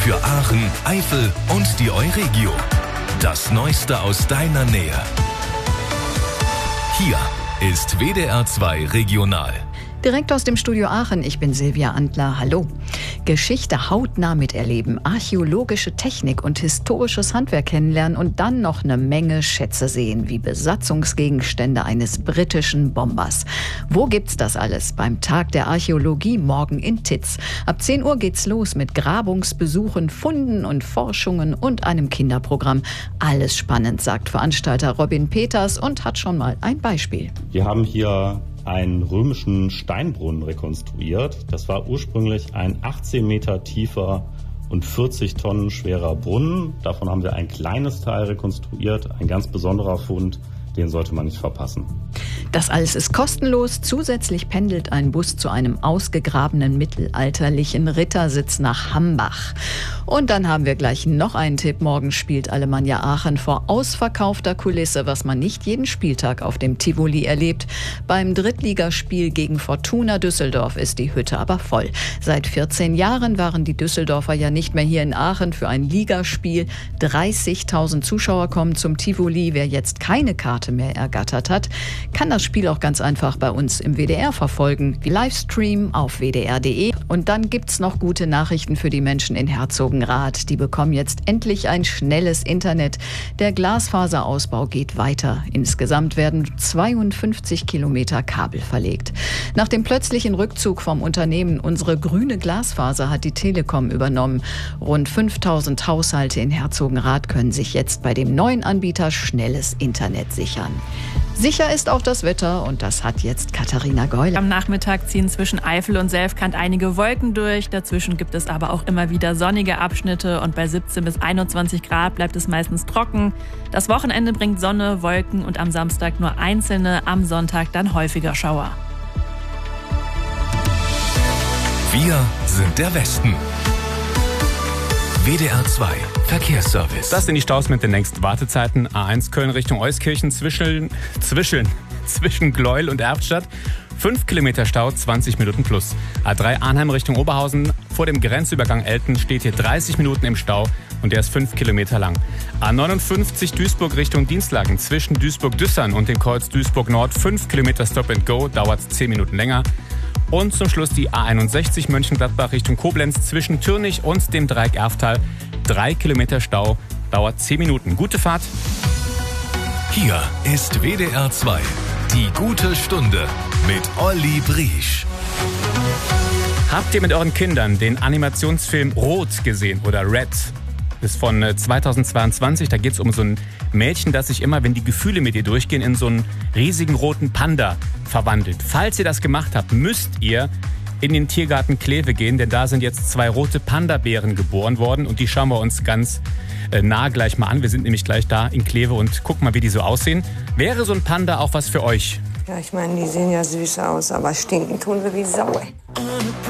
Für Aachen, Eifel und die Euregio. Das Neueste aus deiner Nähe. Hier ist WDR 2 Regional. Direkt aus dem Studio Aachen, ich bin Silvia Antler, hallo. Geschichte hautnah miterleben, archäologische Technik und historisches Handwerk kennenlernen und dann noch eine Menge Schätze sehen, wie Besatzungsgegenstände eines britischen Bombers. Wo gibt's das alles? Beim Tag der Archäologie morgen in Titz. Ab 10 Uhr geht's los mit Grabungsbesuchen, Funden und Forschungen und einem Kinderprogramm. Alles spannend, sagt Veranstalter Robin Peters und hat schon mal ein Beispiel. Wir haben hier einen römischen Steinbrunnen rekonstruiert. Das war ursprünglich ein 18 Meter tiefer und 40 Tonnen schwerer Brunnen. Davon haben wir ein kleines Teil rekonstruiert, ein ganz besonderer Fund, den sollte man nicht verpassen. Das alles ist kostenlos. Zusätzlich pendelt ein Bus zu einem ausgegrabenen mittelalterlichen Rittersitz nach Hambach. Und dann haben wir gleich noch einen Tipp. Morgen spielt Alemannia Aachen vor ausverkaufter Kulisse, was man nicht jeden Spieltag auf dem Tivoli erlebt. Beim Drittligaspiel gegen Fortuna Düsseldorf ist die Hütte aber voll. Seit 14 Jahren waren die Düsseldorfer ja nicht mehr hier in Aachen für ein Ligaspiel. 30.000 Zuschauer kommen zum Tivoli. Wer jetzt keine Karte mehr ergattert hat, kann das Spiel auch ganz einfach bei uns im WDR verfolgen. Livestream auf wdr.de. Und dann gibt's noch gute Nachrichten für die Menschen in Herzogenrath. Die bekommen jetzt endlich ein schnelles Internet. Der Glasfaserausbau geht weiter. Insgesamt werden 52 Kilometer Kabel verlegt. Nach dem plötzlichen Rückzug vom Unternehmen Unsere grüne Glasfaser hat die Telekom übernommen. Rund 5000 Haushalte in Herzogenrath können sich jetzt bei dem neuen Anbieter schnelles Internet sichern. Sicher ist auch das Wetter und das hat jetzt Katharina Geul. Am Nachmittag ziehen zwischen Eifel und Selfkant einige Wolken durch. Dazwischen gibt es aber auch immer wieder sonnige Abschnitte und bei 17 bis 21 Grad bleibt es meistens trocken. Das Wochenende bringt Sonne, Wolken und am Samstag nur einzelne, am Sonntag dann häufiger Schauer. Wir sind der Westen. WDR 2 Verkehrsservice. Das sind die Staus mit den längsten Wartezeiten. A1 Köln Richtung Euskirchen zwischen Gleuel und Erftstadt. 5 Kilometer Stau, 20 Minuten plus. A3 Arnheim Richtung Oberhausen. Vor dem Grenzübergang Elten steht hier 30 Minuten im Stau und der ist 5 Kilometer lang. A59 Duisburg Richtung Dienstlaken zwischen Duisburg-Düssern und dem Kreuz Duisburg Nord. 5 Kilometer Stop and Go, dauert 10 Minuten länger. Und zum Schluss die A61 Mönchengladbach Richtung Koblenz zwischen Türnich und dem Dreieck Erftal. 3 Kilometer Stau, dauert 10 Minuten. Gute Fahrt. Hier ist WDR 2, die gute Stunde mit Olli Briesch. Habt ihr mit euren Kindern den Animationsfilm Rot gesehen oder Red? Das ist von 2022, da geht es um so ein Mädchen, das sich immer, wenn die Gefühle mit ihr durchgehen, in so einen riesigen roten Panda verwandelt. Falls ihr das gemacht habt, müsst ihr in den Tiergarten Kleve gehen, denn da sind jetzt 2 rote Panda-Bären geboren worden und die schauen wir uns ganz nah gleich mal an. Wir sind nämlich gleich da in Kleve und gucken mal, wie die so aussehen. Wäre so ein Panda auch was für euch? Ja, ich meine, die sehen ja süß aus, aber stinken tun sie wie Sau.